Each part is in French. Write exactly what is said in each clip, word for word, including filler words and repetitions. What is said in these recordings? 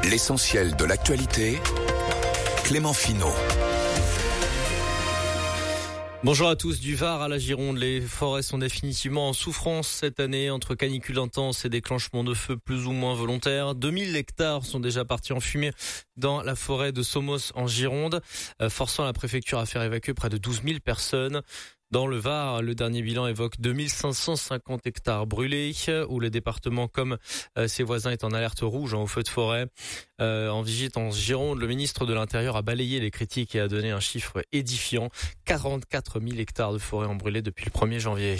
L'essentiel de l'actualité, Clément Finot. Bonjour à tous. Du Var à la Gironde, les forêts sont définitivement en souffrance cette année entre canicule intense et déclenchement de feux plus ou moins volontaires. deux mille hectares sont déjà partis en fumée dans la forêt de Somos en Gironde, forçant la préfecture à faire évacuer près de douze mille personnes. Dans le Var, le dernier bilan évoque deux mille cinq cent cinquante hectares brûlés, où le département, comme euh, ses voisins, est en alerte rouge en haut feu de forêt. Euh, en visite en Gironde, le ministre de l'Intérieur a balayé les critiques et a donné un chiffre édifiant. quarante-quatre mille hectares de forêt ont brûlé depuis le premier janvier.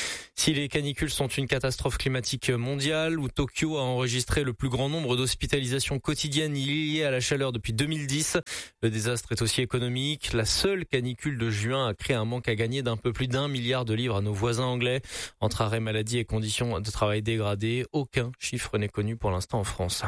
Si les canicules sont une catastrophe climatique mondiale, où Tokyo a enregistré le plus grand nombre d'hospitalisations quotidiennes liées à la chaleur depuis deux mille dix, le désastre est aussi économique. La seule canicule de juin a créé un manque à gagner d'un peu plus d'un milliard de livres à nos voisins anglais. Entre arrêt maladie et conditions de travail dégradées, aucun chiffre n'est connu pour l'instant en France.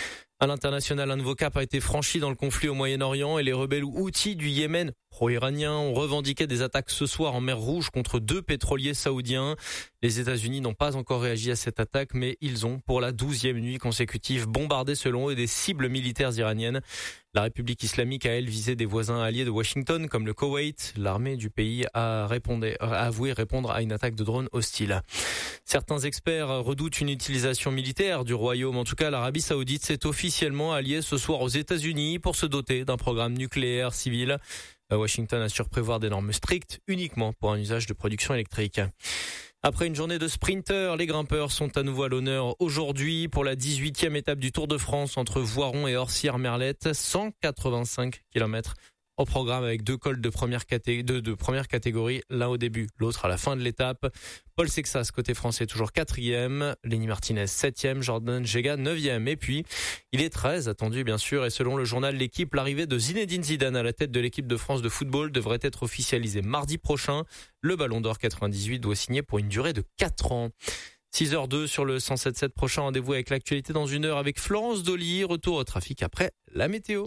À l'international, un nouveau cap a été franchi dans le conflit au Moyen-Orient et les rebelles houthis du Yémen pro-iraniens ont revendiqué des attaques ce soir en mer Rouge contre deux pétroliers saoudiens. Les États-Unis n'ont pas encore réagi à cette attaque, mais ils ont, pour la douzième nuit consécutive, bombardé selon eux des cibles militaires iraniennes. La République islamique a, elle, visé des voisins alliés de Washington, comme le Koweït. L'armée du pays a, répondé, a avoué répondre à une attaque de drone hostile. Certains experts redoutent une utilisation militaire du royaume. En tout cas, l'Arabie saoudite s'est officiellement alliée ce soir aux États-Unis pour se doter d'un programme nucléaire civil. Washington assure prévoir des normes strictes uniquement pour un usage de production électrique. Après une journée de sprinters, les grimpeurs sont à nouveau à l'honneur aujourd'hui pour la dix-huitième étape du Tour de France entre Voiron et Orsières-Merlette. cent quatre-vingt-cinq kilomètres au programme avec deux cols de première, caté- de, de première catégorie, l'un au début, l'autre à la fin de l'étape. Paul Sexas, côté français, toujours quatrième. Lenny Martinez, septième. Jordan Gega, neuvième. Et puis, il est très attendu, bien sûr. Et selon le journal L'Équipe, l'arrivée de Zinedine Zidane à la tête de l'équipe de France de football devrait être officialisée mardi prochain. Le Ballon d'Or quatre-vingt-dix-huit doit signer pour une durée de quatre ans. six heures deux sur le cent sept virgule sept. Prochain rendez-vous avec l'actualité dans une heure avec Florence Dolly. Retour au trafic après la météo.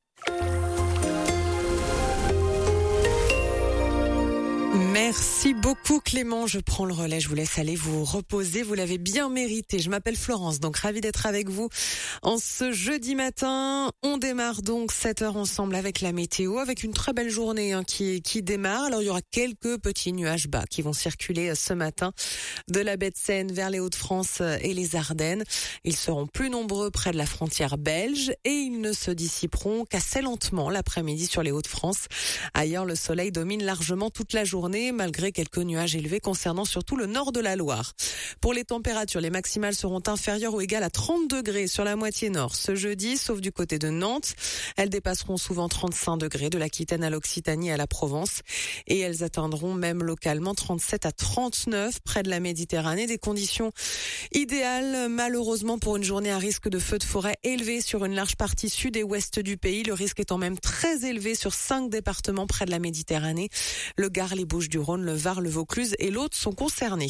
Merci beaucoup Clément, je prends le relais, je vous laisse aller vous reposer, vous l'avez bien mérité. Je m'appelle Florence, donc ravie d'être avec vous en ce jeudi matin. On démarre donc sept heures ensemble avec la météo, avec une très belle journée hein, qui, qui démarre. Alors il y aura quelques petits nuages bas qui vont circuler ce matin de la baie de Seine vers les Hauts-de-France et les Ardennes. Ils seront plus nombreux près de la frontière belge et ils ne se dissiperont qu'assez lentement l'après-midi sur les Hauts-de-France. Ailleurs, le soleil domine largement toute la journée, malgré quelques nuages élevés concernant surtout le nord de la Loire. Pour les températures, les maximales seront inférieures ou égales à trente degrés sur la moitié nord ce jeudi, sauf du côté de Nantes. Elles dépasseront souvent trente-cinq degrés de l'Aquitaine à l'Occitanie à la Provence et elles atteindront même localement trente-sept à trente-neuf près de la Méditerranée. Des conditions idéales malheureusement pour une journée à risque de feux de forêt élevé sur une large partie sud et ouest du pays. Le risque étant même très élevé sur cinq départements près de la Méditerranée. Le Gard, les Bouches-du-Rhône, le Var, le Vaucluse et l'Aude sont concernés.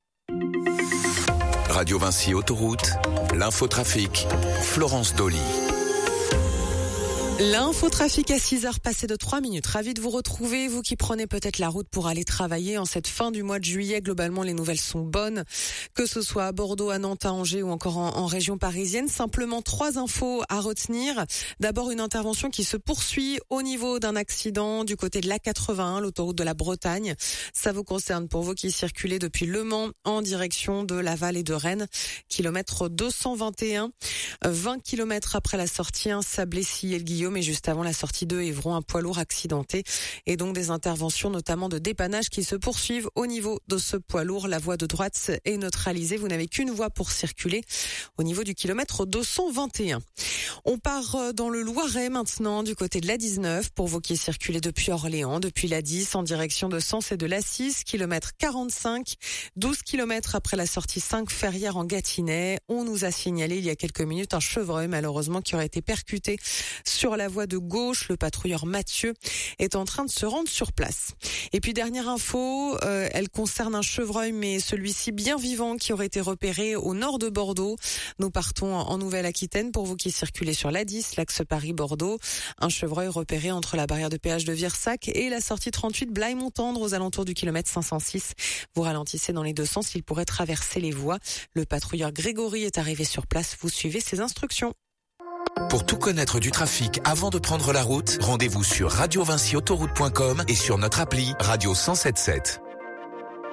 Radio Vinci Autoroute, l'infotrafic, Florence Dolly. L'infotrafic à six heures passées de trois minutes. Ravi de vous retrouver, vous qui prenez peut-être la route pour aller travailler en cette fin du mois de juillet. Globalement, les nouvelles sont bonnes, que ce soit à Bordeaux, à Nantes, à Angers ou encore en, en région parisienne. Simplement trois infos à retenir. D'abord, une intervention qui se poursuit au niveau d'un accident du côté de l'A quatre-vingt-un, l'autoroute de la Bretagne. Ça vous concerne pour vous qui circulez depuis Le Mans en direction de Laval et de Rennes. Kilomètre deux cent vingt et un, vingt kilomètres après la sortie, un Sablé-Sillé-le-Guillaume. Mais juste avant la sortie de Évron, un poids lourd accidenté et donc des interventions notamment de dépannage qui se poursuivent au niveau de ce poids lourd. La voie de droite est neutralisée, vous n'avez qu'une voie pour circuler au niveau du kilomètre deux cent vingt et un. On part dans le Loiret maintenant du côté de l'A dix-neuf pour vous qui circulez depuis Orléans, depuis l'A dix en direction de Sens et de l'A six, kilomètre quarante-cinq, douze kilomètres après la sortie cinq Ferrières en Gâtinais. On nous a signalé il y a quelques minutes un chevreuil malheureusement qui aurait été percuté sur la voie de gauche. Le patrouilleur Mathieu est en train de se rendre sur place. Et puis dernière info, euh, elle concerne un chevreuil, mais celui-ci bien vivant qui aurait été repéré au nord de Bordeaux. Nous partons en Nouvelle-Aquitaine pour vous qui circulez sur l'A dix, l'axe Paris-Bordeaux. Un chevreuil repéré entre la barrière de péage de Virsac et la sortie trente-huit Blaye-Montendre aux alentours du kilomètre cinq cent six. Vous ralentissez dans les deux sens, il pourrait traverser les voies. Le patrouilleur Grégory est arrivé sur place. Vous suivez ses instructions. Pour tout connaître du trafic avant de prendre la route, rendez-vous sur radio vinci autoroute point com et sur notre appli Radio cent sept sept.